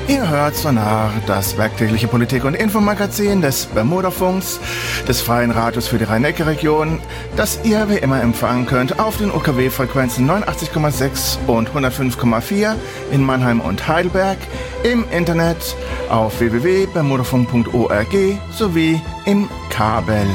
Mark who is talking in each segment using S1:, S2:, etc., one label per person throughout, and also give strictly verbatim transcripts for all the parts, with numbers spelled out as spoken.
S1: Ihr hört Sonar, das werktägliche Politik- und Infomagazin des Bermudafunks, des Freien Radios für die Rhein-Neckar-Region, das ihr wie immer empfangen könnt auf den U K W-Frequenzen neunundachtzig Komma sechs und hundertfünf Komma vier in Mannheim und Heidelberg, im Internet auf w w w punkt bermudafunk punkt org sowie im Kabel.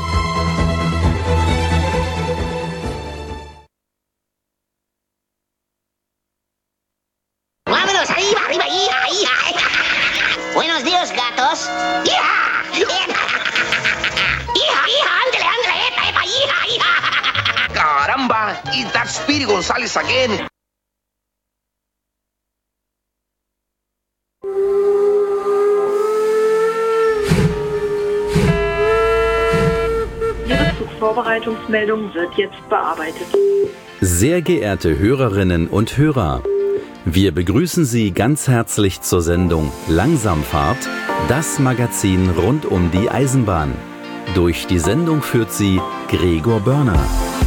S2: Buenos días, gatos. ¡Hija! ¡Hija! ¡Hija! ¡Hija! ¡Ándale, ándale! ¡Epa, epa! ¡Hija! ¡Hija!
S3: Caramba! Is that Speedy González again?
S4: Ihre Zugvorbereitungsmeldung wird jetzt bearbeitet.
S5: Sehr geehrte Hörerinnen und Hörer, wir begrüßen Sie ganz herzlich zur Sendung Langsamfahrt, das Magazin rund um die Eisenbahn. Durch die Sendung führt Sie Gregor Börner.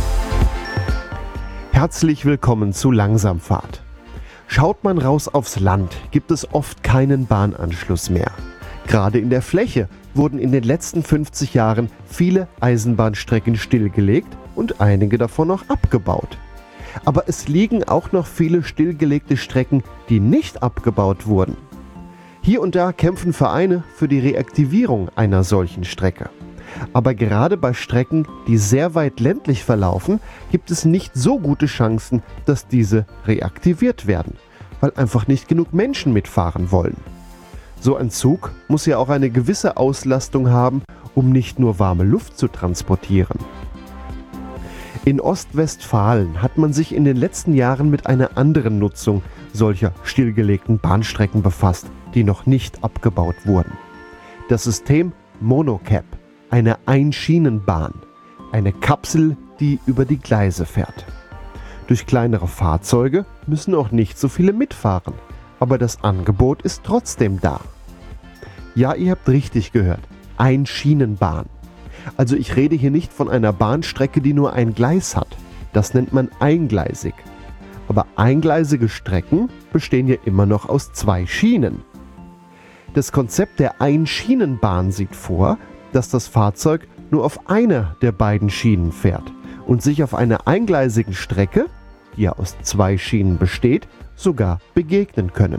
S6: Herzlich willkommen zu Langsamfahrt. Schaut man raus aufs Land, gibt es oft keinen Bahnanschluss mehr. Gerade in der Fläche wurden in den letzten fünfzig Jahren viele Eisenbahnstrecken stillgelegt und einige davon noch abgebaut. Aber es liegen auch noch viele stillgelegte Strecken, die nicht abgebaut wurden. Hier und da kämpfen Vereine für die Reaktivierung einer solchen Strecke. Aber gerade bei Strecken, die sehr weit ländlich verlaufen, gibt es nicht so gute Chancen, dass diese reaktiviert werden, weil einfach nicht genug Menschen mitfahren wollen. So ein Zug muss ja auch eine gewisse Auslastung haben, um nicht nur warme Luft zu transportieren. In Ostwestfalen hat man sich in den letzten Jahren mit einer anderen Nutzung solcher stillgelegten Bahnstrecken befasst, die noch nicht abgebaut wurden. Das System Monocab, eine Einschienenbahn, eine Kapsel, die über die Gleise fährt. Durch kleinere Fahrzeuge müssen auch nicht so viele mitfahren, aber das Angebot ist trotzdem da. Ja, ihr habt richtig gehört, Einschienenbahn. Also ich rede hier nicht von einer Bahnstrecke, die nur ein Gleis hat. Das nennt man eingleisig. Aber eingleisige Strecken bestehen ja immer noch aus zwei Schienen. Das Konzept der Einschienenbahn sieht vor, dass das Fahrzeug nur auf einer der beiden Schienen fährt und sich auf einer eingleisigen Strecke, die ja aus zwei Schienen besteht, sogar begegnen können.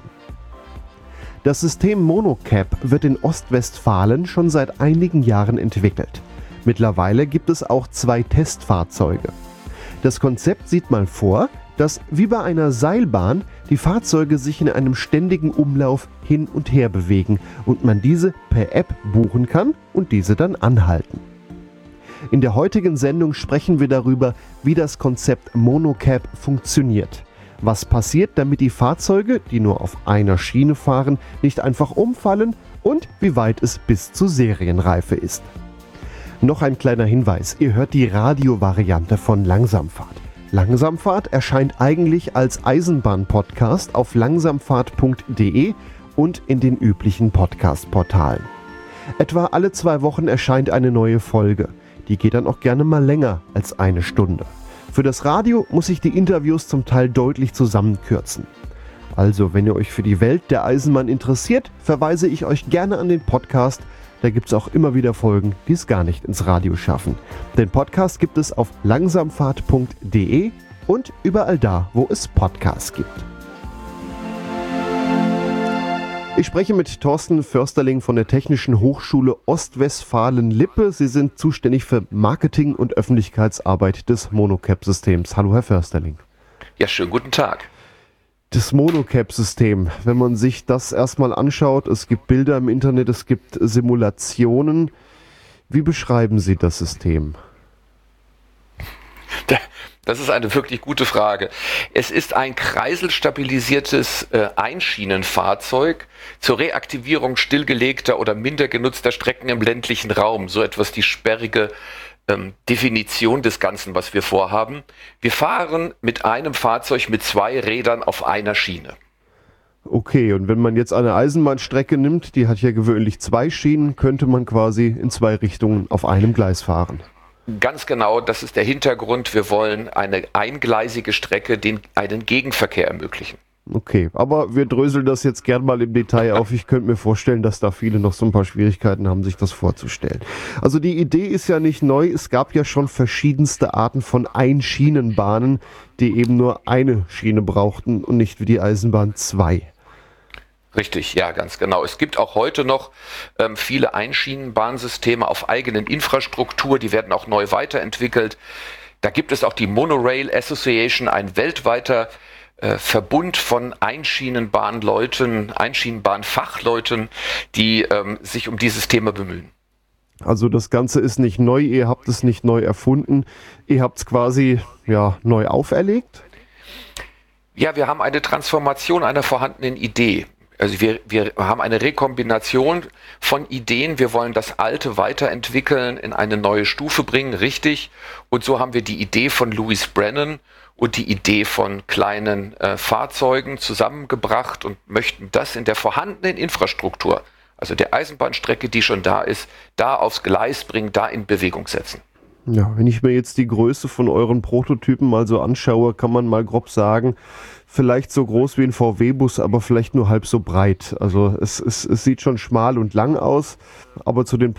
S6: Das System Monocab wird in Ostwestfalen schon seit einigen Jahren entwickelt. Mittlerweile gibt es auch zwei Testfahrzeuge. Das Konzept sieht mal vor, dass wie bei einer Seilbahn die Fahrzeuge sich in einem ständigen Umlauf hin und her bewegen und man diese per App buchen kann und diese dann anhalten. In der heutigen Sendung sprechen wir darüber, wie das Konzept Monocab funktioniert. Was passiert, damit die Fahrzeuge, die nur auf einer Schiene fahren, nicht einfach umfallen und wie weit es bis zur Serienreife ist. Noch ein kleiner Hinweis, ihr hört die Radiovariante von Langsamfahrt. Langsamfahrt erscheint eigentlich als Eisenbahn-Podcast auf langsamfahrt punkt de und in den üblichen Podcast-Portalen. Etwa alle zwei Wochen erscheint eine neue Folge. Die geht dann auch gerne mal länger als eine Stunde. Für das Radio muss ich die Interviews zum Teil deutlich zusammenkürzen. Also, wenn ihr euch für die Welt der Eisenbahn interessiert, verweise ich euch gerne an den Podcast. Da gibt es auch immer wieder Folgen, die es gar nicht ins Radio schaffen. Den Podcast gibt es auf langsamfahrt punkt de und überall da, wo es Podcasts gibt. Ich spreche mit Thorsten Försterling von der Technischen Hochschule Ostwestfalen-Lippe. Sie sind zuständig für Marketing und Öffentlichkeitsarbeit des Monocab-Systems. Hallo, Herr Försterling.
S7: Ja, schönen guten Tag.
S6: Das Monocab-System, wenn man sich das erstmal anschaut, es gibt Bilder im Internet, es gibt Simulationen. Wie beschreiben Sie das System?
S7: Das ist eine wirklich gute Frage. Es ist ein kreiselstabilisiertes äh, Einschienenfahrzeug zur Reaktivierung stillgelegter oder minder genutzter Strecken im ländlichen Raum. So etwas die sperrige ähm, Definition des Ganzen, was wir vorhaben. Wir fahren mit einem Fahrzeug mit zwei Rädern auf einer Schiene.
S6: Okay, und wenn man jetzt eine Eisenbahnstrecke nimmt, die hat ja gewöhnlich zwei Schienen, könnte man quasi in zwei Richtungen auf einem Gleis fahren.
S7: Ganz genau, das ist der Hintergrund. Wir wollen eine eingleisige Strecke, den, einen Gegenverkehr ermöglichen.
S6: Okay, aber wir dröseln das jetzt gern mal im Detail auf. Ich könnte mir vorstellen, dass da viele noch so ein paar Schwierigkeiten haben, sich das vorzustellen. Also die Idee ist ja nicht neu. Es gab ja schon verschiedenste Arten von Einschienenbahnen, die eben nur eine Schiene brauchten und nicht wie die Eisenbahn zwei.
S7: Richtig, ja, ganz genau. Es gibt auch heute noch ähm, viele Einschienenbahnsysteme auf eigenen Infrastruktur, die werden auch neu weiterentwickelt. Da gibt es auch die Monorail Association, ein weltweiter äh, Verbund von Einschienenbahnleuten, Einschienenbahnfachleuten, die ähm, sich um dieses Thema bemühen.
S6: Also das Ganze ist nicht neu, ihr habt es nicht neu erfunden, ihr habt es quasi ja, neu auferlegt?
S7: Ja, wir haben eine Transformation einer vorhandenen Idee. Also wir, wir haben eine Rekombination von Ideen. Wir wollen das Alte weiterentwickeln, in eine neue Stufe bringen, richtig. Und so haben wir die Idee von Louis Brennan und die Idee von kleinen äh, Fahrzeugen zusammengebracht und möchten das in der vorhandenen Infrastruktur, also der Eisenbahnstrecke, die schon da ist, da aufs Gleis bringen, da in Bewegung setzen.
S6: Ja, wenn ich mir jetzt die Größe von euren Prototypen mal so anschaue, kann man mal grob sagen, vielleicht so groß wie ein V W-Bus, aber vielleicht nur halb so breit. Also es, es, es sieht schon schmal und lang aus, aber zu den